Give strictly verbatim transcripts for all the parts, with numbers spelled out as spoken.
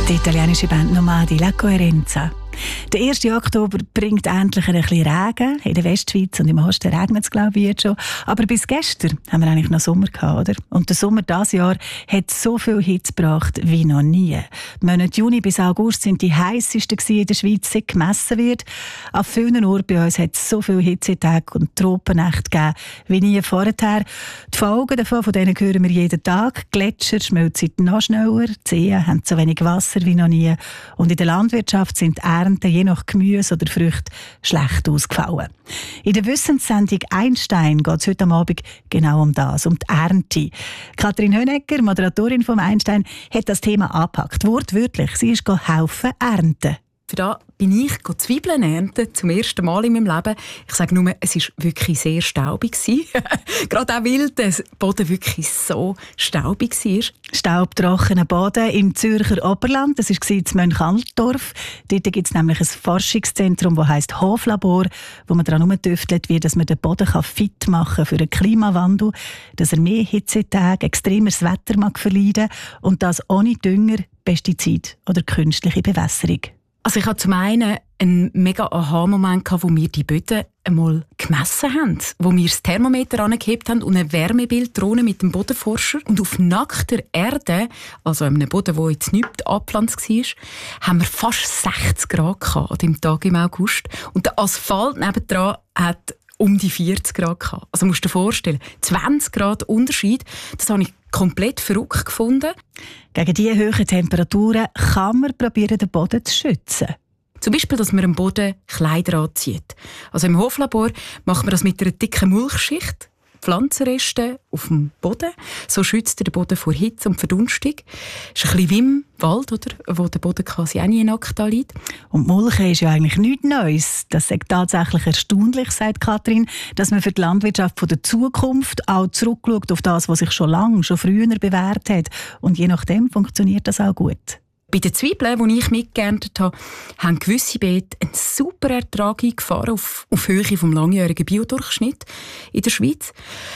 Die italienische Band Nomadi La Coerenza. Der erste Oktober bringt endlich ein bisschen Regen. In der Westschweiz und im Osten regnet es, glaube ich, jetzt schon. Aber bis gestern haben wir eigentlich noch Sommer gehabt, oder? Und der Sommer dieses Jahr hat so viel Hitze gebracht wie noch nie. Die Monate Juni bis August sind die heissesten in der Schweiz, seit gemessen wird. An vielen Orten bei uns hat es so viele Hitzetage und Tropennächte gegeben wie nie vorher. Die Folgen davon, von denen hören wir jeden Tag. Die Gletscher schmelzen noch schneller, die Seen haben so wenig Wasser wie noch nie. Und in der Landwirtschaft sind die je nach Gemüse oder Früchte schlecht ausgefallen. In der Wissenssendung Einstein geht es heute Abend genau um das, um die Ernte. Kathrin Hönecker, Moderatorin vom Einstein, hat das Thema angepackt. Wortwörtlich, sie ist helfen ernten. Für da bin ich Zwiebeln ernten, zum ersten Mal in meinem Leben. Ich sage nur, es war wirklich sehr staubig. Gerade auch, weil der Boden wirklich so staubig war. Staubtrockener Boden im Zürcher Oberland, das war in Mönchaldorf. Dort gibt es nämlich ein Forschungszentrum, das heisst Hoflabor, wo man daran herumtüftelt, wie man den Boden fit machen kann für den Klimawandel, dass er mehr Hitzetage, extremeres Wetter mag verleiden und das ohne Dünger, Pestizid oder künstliche Bewässerung. Also ich hatte zum einen einen mega Aha-Moment, wo wir die Böden einmal gemessen haben, wo wir das Thermometer angehebt haben und ein Wärmebilddrohne mit dem Bodenforscher. Und auf nackter Erde, also einem Boden, der jetzt nicht abgepflanzt war, haben wir fast sechzig Grad gehabt an diesem Tag im August. Und der Asphalt nebendran hat um die vierzig Grad gehabt. Also musst du dir vorstellen, zwanzig Grad Unterschied, das habe ich komplett verrückt gefunden. Gegen diese hohen Temperaturen kann man probieren, den Boden zu schützen. Zum Beispiel, dass man am Boden Kleider anzieht. Also im Hoflabor macht man das mit einer dicken Mulchschicht, Pflanzenreste auf dem Boden. So schützt der Boden vor Hitze und Verdunstung. Das ist ein bisschen wie im Wald, oder? Wo der Boden quasi auch nie nackt liegt. Und Mulchen ist ja eigentlich nichts Neues. Das ist tatsächlich erstaunlich, sagt Kathrin, dass man für die Landwirtschaft von der Zukunft auch zurückschaut auf das, was sich schon lange, schon früher bewährt hat. Und je nachdem funktioniert das auch gut. Bei den Zwiebeln, die ich mitgeerntet habe, haben gewisse Beete einen super Ertrag eingefahren auf, auf Höhe vom langjährigen Biodurchschnitt in der Schweiz.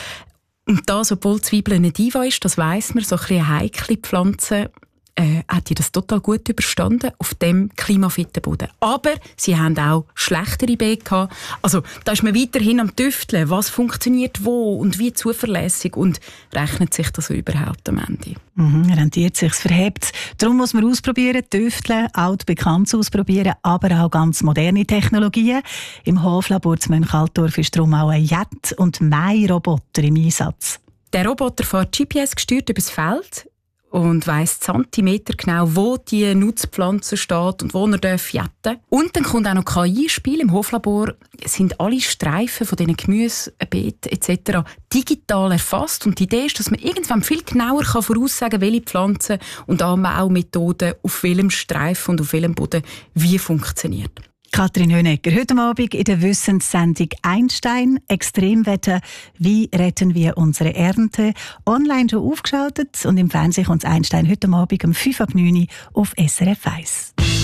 Und das, obwohl Zwiebeln nicht Diva ist, das weiss man, so ein bisschen eine heikle Pflanze, äh, hat die das total gut überstanden auf dem klimafitten Boden. Aber sie haben auch schlechtere Beete gehabt. Also da ist man weiterhin am Tüfteln, was funktioniert wo und wie zuverlässig und rechnet sich das überhaupt am Ende. Mhm, rentiert sich, es verhebt. Darum muss man ausprobieren, tüfteln, altbekanntes ausprobieren, aber auch ganz moderne Technologien. Im Hoflabor zu Mönchaldorf ist darum auch ein Jet- und Mähroboter im Einsatz. Der Roboter fährt G P S gesteuert übers Feld und weiss Zentimeter genau, wo die Nutzpflanze steht und wo er jetten darf. Und dann kommt auch noch K I ins Spiel. Im Hoflabor sind alle Streifen von diesen Gemüsebeeten et cetera digital erfasst. Und die Idee ist, dass man irgendwann viel genauer voraussagen kann, welche Pflanzen und auch Methoden auf welchem Streifen und auf welchem Boden wie funktioniert. Kathrin Hönecker, heute Abend in der Wissenssendung Einstein, Extremwetter, wie retten wir unsere Ernte? Online schon aufgeschaltet und im Fernsehen kommt Einstein heute Abend um fünf ab neun auf S R F eins.